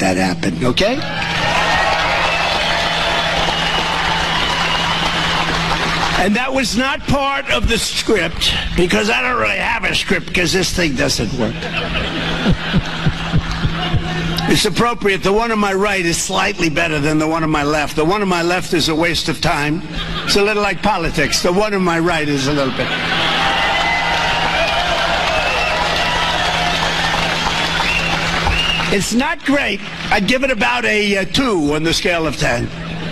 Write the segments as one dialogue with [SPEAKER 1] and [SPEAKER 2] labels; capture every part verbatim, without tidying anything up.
[SPEAKER 1] that happen, okay? And that was not part of the script, because I don't really have a script, because this thing doesn't work. It's appropriate. The one on my right is slightly better than the one on my left. The one on my left is a waste of time. It's a little like politics. The one on my right is a little bit. It's not great. I'd give it about a uh, two on the scale of ten.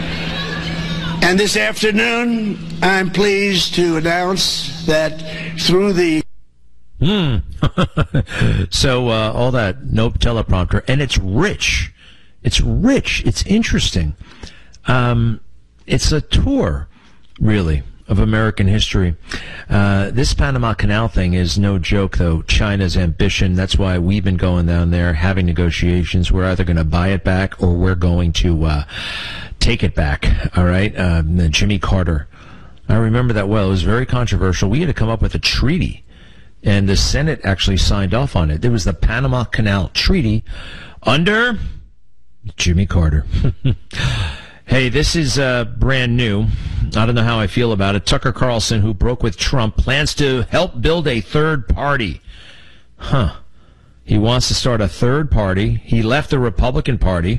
[SPEAKER 1] And this afternoon, I'm pleased to announce that through the...
[SPEAKER 2] Hmm. So uh, all that, no teleprompter, and it's rich. It's rich. It's interesting. Um, it's a tour, really, of American history. Uh, this Panama Canal thing is no joke, though. China's ambition. That's why we've been going down there, having negotiations. We're either going to buy it back or we're going to uh, take it back. All right? Uh, Jimmy Carter. I remember that well. It was very controversial. We had to come up with a treaty. And the Senate actually signed off on it. There was the Panama Canal Treaty under Jimmy Carter. Hey, this is uh, brand new. I don't know how I feel about it. Tucker Carlson, who broke with Trump, plans to help build a third party. Huh. He wants to start a third party. He left the Republican Party.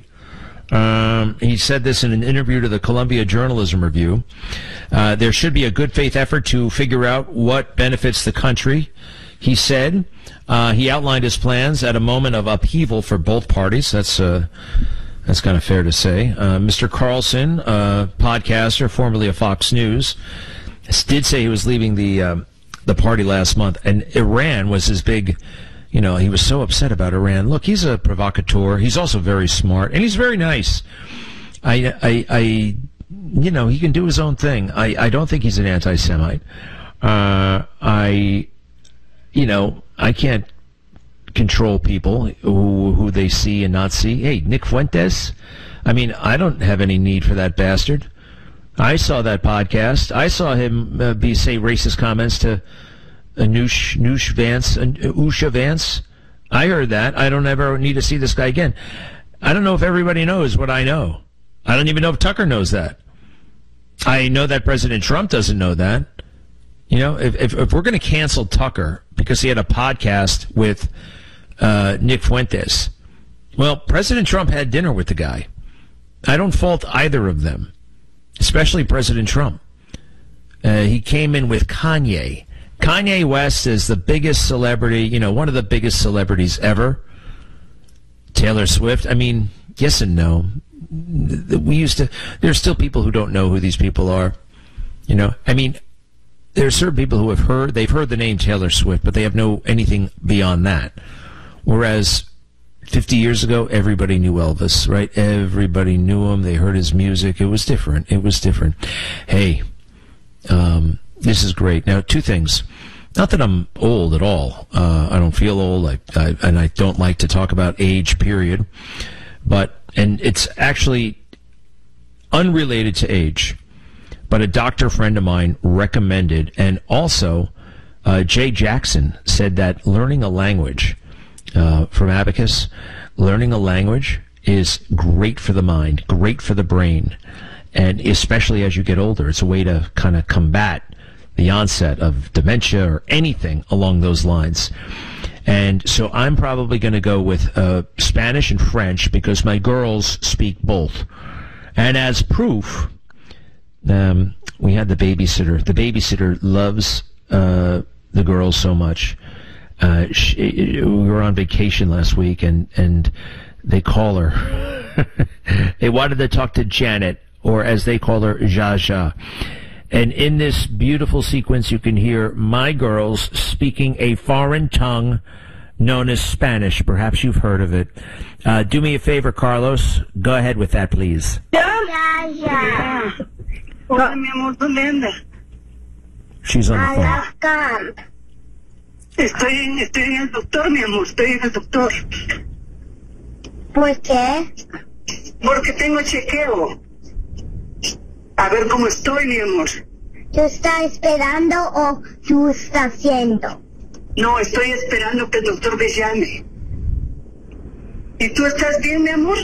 [SPEAKER 2] Um, he said this in an interview to the Columbia Journalism Review. Uh, there should be a good faith effort to figure out what benefits the country, he said. Uh, he outlined his plans at a moment of upheaval for both parties. That's uh, that's kind of fair to say. Uh, Mister Carlson, uh, podcaster, formerly of Fox News, did say he was leaving the uh, the party last month, and Iran was his big. You know, he was so upset about Iran. Look, he's a provocateur. He's also very smart, and he's very nice. I, I, I you know, he can do his own thing. I, I don't think he's an anti-Semite. Uh, I, you know, I can't control people who, who they see and not see. Hey, Nick Fuentes, I mean, I don't have any need for that bastard. I saw that podcast. I saw him uh, be say racist comments to Anush, Noosh Vance, Usha Vance. I heard that. I don't ever need to see this guy again. I don't know if everybody knows what I know. I don't even know if Tucker knows that. I know that President Trump doesn't know that. You know, if if, if we're going to cancel Tucker because he had a podcast with uh, Nick Fuentes, well, President Trump had dinner with the guy. I don't fault either of them, especially President Trump. Uh, he came in with Kanye. Kanye West is the biggest celebrity, you know, one of the biggest celebrities ever. Taylor Swift. I mean, yes and no. We used to, there's still people who don't know who these people are. You know, I mean, there are certain people who have heard, they've heard the name Taylor Swift, but they have no anything beyond that. Whereas fifty years ago, everybody knew Elvis, right? Everybody knew him. They heard his music. It was different. It was different. Hey, um, this is great. Now, two things. Not that I'm old at all. Uh, I don't feel old, I, I, and I don't like to talk about age, period. But, and it's actually unrelated to age, but a doctor friend of mine recommended, and also uh, Jay Jackson said that learning a language, uh, from Abacus, learning a language is great for the mind, great for the brain, and especially as you get older, it's a way to kind of combat the onset of dementia or anything along those lines. And so I'm probably going to go with uh, Spanish and French because my girls speak both. And as proof, um, we had the babysitter. The babysitter loves uh, the girls so much. Uh, she, we were on vacation last week, and, and they call her. They wanted to talk to Janet, or as they call her, Jaja. And in this beautiful sequence, you can hear my girls speaking a foreign tongue known as Spanish. Perhaps you've heard of it. Uh, do me a favor, Carlos. Go ahead with that, please.
[SPEAKER 3] Ya, ya. Hola, mi amor, ¿dónde andas?
[SPEAKER 2] She's on the phone.
[SPEAKER 3] A la camp. Estoy en, estoy en el doctor, mi amor. Estoy en el doctor.
[SPEAKER 4] ¿Por qué?
[SPEAKER 3] Porque tengo chequeo. A ver cómo estoy, mi amor.
[SPEAKER 4] ¿Tú estás esperando o tú estás haciendo?
[SPEAKER 3] No, estoy esperando que el doctor me llame. ¿Y tú estás bien, mi amor?